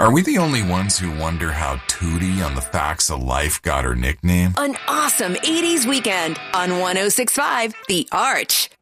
Are we the only ones who wonder how Tootie on the Facts of Life got her nickname? An awesome 80s weekend on 106.5 The Arch.